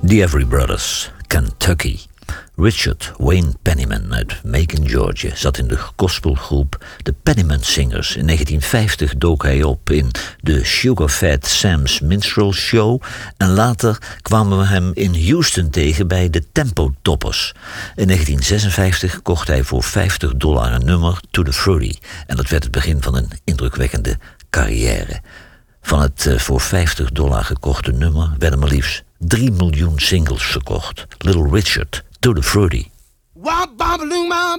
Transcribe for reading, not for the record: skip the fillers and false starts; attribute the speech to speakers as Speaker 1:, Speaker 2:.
Speaker 1: The Every Brothers, Kentucky. Richard Wayne Penniman uit Macon, Georgia, zat in de gospelgroep de Penniman Singers. In 1950 dook hij op in de Sugar Fat Sam's Minstrel Show en later kwamen we hem in Houston tegen bij de Tempo Toppers. In 1956 kocht hij voor $50 een nummer, Tutti Frutti, en dat werd het begin van een indrukwekkende carrière. Van het voor $50 gekochte nummer werden maar liefst 3 miljoen singles verkocht. Little Richard, Tutti Frutti.
Speaker 2: Wop, bop, loom,